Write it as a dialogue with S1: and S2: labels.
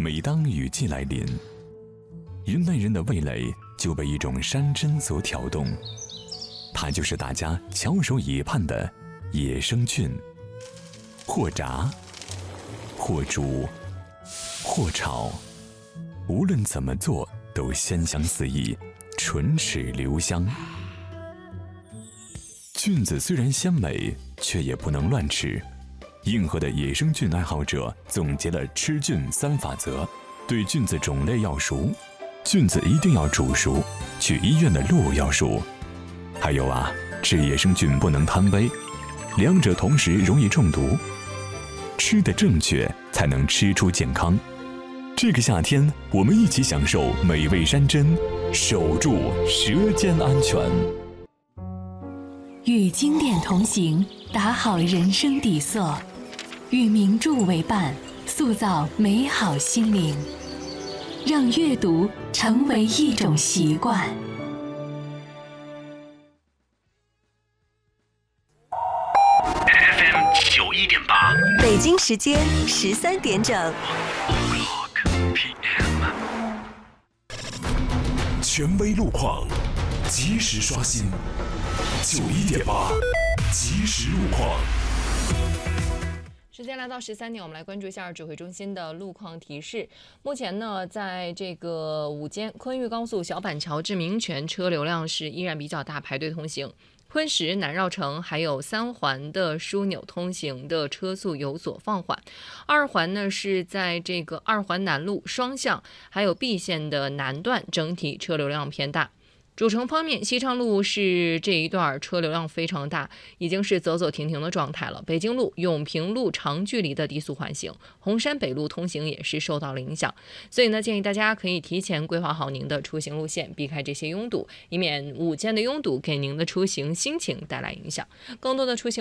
S1: 每当雨季来临，云南人的味蕾就被一种山珍所挑动，它就是大家翘首以盼的野生菌。或炸，或煮，或炒，无论怎么做都鲜香四溢，唇齿留香。菌子虽然鲜美，却也不能乱吃。硬核的野生菌爱好者总结了吃菌3法则：对菌子种类要熟，菌子一定要煮熟，去医院的路要熟。还有啊，吃野生菌不能贪杯，两者同时容易中毒。吃得正确，才能吃出健康。这个夏天，我们一起享受美味山珍，守住舌尖安全。
S2: 与经典同行，打好人生底色；与名著为伴，塑造美好心灵。让阅读成为一种习惯。
S3: 91.8，北京时间13点整。
S4: 权威路况，及时刷新。91.8，即时路况。
S5: 时间来到13点，我们来关注一下指挥中心的路况提示。目前呢，在这个午间昆玉高速小板桥至民权车流量是依然比较大，排队通行。昆石南绕城还有3环的枢纽通行的车速有所放缓。2环呢是在这个2环南路双向还有 B 线的南段，整体车流量偏大。主城方面，西昌路是这一段车流量非常大，已经是走走停停的状态了。北京路、永平路长距离的低速缓行，红山北路通行也是受到了影响。所以呢，建议大家可以提前规划好您的出行路线，避开这些拥堵，以免午间的拥堵给您的出行心情带来影响。更多的出行